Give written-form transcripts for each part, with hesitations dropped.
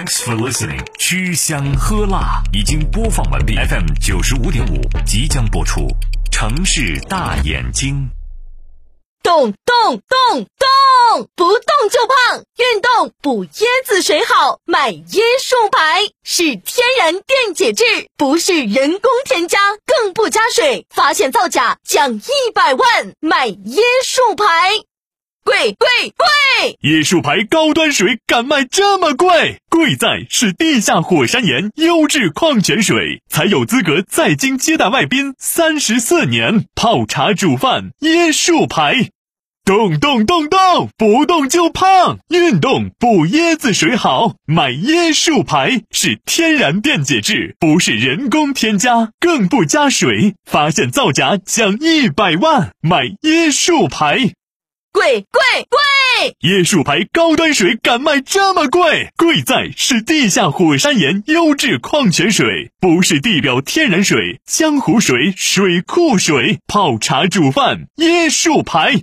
Thanks for listening。吃香喝辣已经播放完毕 ，FM 95.5即将播出。城市大眼睛。 动动动动，不动就胖，运动补椰子水好，买椰树牌，是天然电解质，不是人工添加，更不加水，发现造假奖100万，买椰树牌。贵！ 椰树牌高端水敢卖这么贵？贵在是地下火山岩优质矿泉水，才有资格在京接待外宾34年，泡茶煮饭椰树牌。动动动动，不动就胖，运动补椰子水好，买椰树牌，是天然电解质，不是人工添加，更不加水，发现造假奖100万，买椰树牌。 贵！ 椰树牌高端水敢卖这么贵？贵在是地下火山岩优质矿泉水，不是地表天然水、江湖水、水库水，泡茶煮饭椰树牌。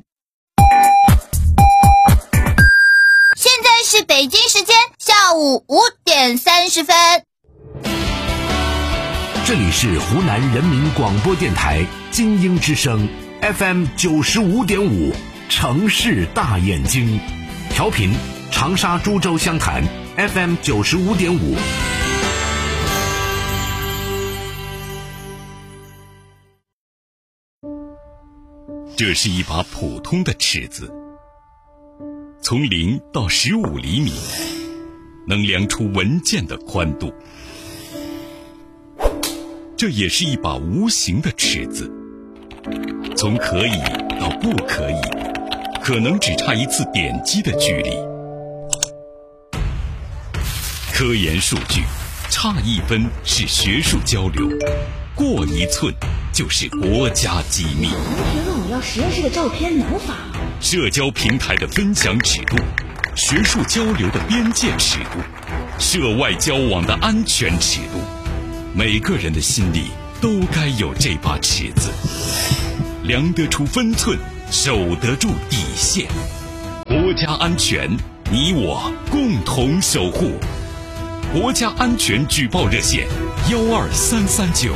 现在是北京时间下午5点30分。 这里是湖南人民广播电台精英之声 FM 95.5。城市大眼睛，调频长沙株洲湘潭 FM 95.5。 这是一把普通的尺子，从0到15厘米，能量出文件的宽度。这也是一把无形的尺子，从可以到不可以，可能只差一次点击的距离。科研数据，差1分是学术交流，过1寸就是国家机密。 同学问我要实验室的照片，能发吗？ 社交平台的分享尺度，学术交流的边界尺度，涉外交往的安全尺度，每个人的心里都该有这把尺子，量得出分寸，守得住底线。国家安全，你我共同守护。国家安全举报热线12339。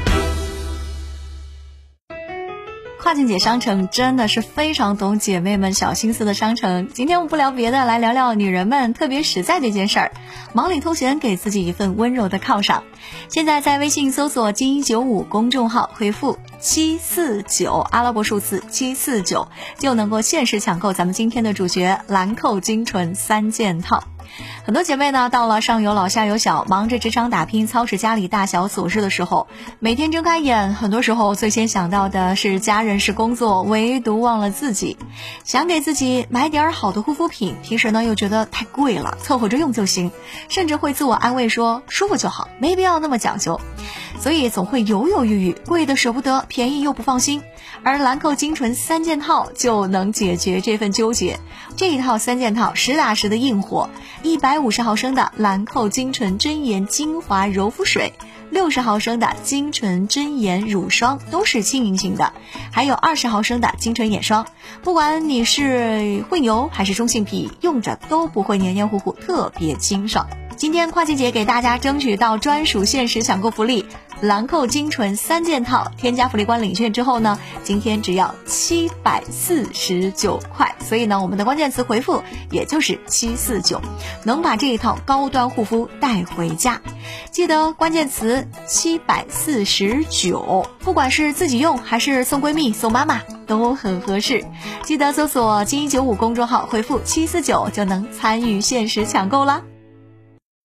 跨境姐商城真的是非常懂姐妹们小心思的商城。今天我们不聊别的，来聊聊女人们特别实在的一件事儿，忙里偷闲，给自己一份温柔的犒赏。现在在微信搜索精英95公众号，回复749阿拉伯数字749，就能够限时抢购咱们今天的主角兰蔻精纯3件套。很多姐妹呢，到了上有老下有小，忙着职场打拼，操持家里大小琐事的时候，每天睁开眼，很多时候最先想到的是家人是工作，唯独忘了自己。想给自己买点好的护肤品，平时呢又觉得太贵了，凑合着用就行，甚至会自我安慰说舒服就好，没必要那么讲究。所以总会犹犹豫豫，贵的舍不得，便宜又不放心。而兰蔻精纯3件套就能解决这份纠结。这一套3件套实打实的硬货，150毫升的兰蔻精纯真颜精华柔肤水，60毫升的精纯真颜乳霜都是轻盈型的，还有20毫升的精纯眼霜。不管你是混油还是中性皮，用着都不会黏黏糊糊，特别清爽。今天跨境姐给大家争取到专属限时抢购福利，兰蔻精纯3件套，添加福利官领券之后呢，今天只要749块，所以呢我们的关键词回复也就是749，能把这一套高端护肤带回家。记得关键词749，不管是自己用还是送闺蜜送妈妈都很合适。记得搜索精英95公众号，回复749就能参与限时抢购啦。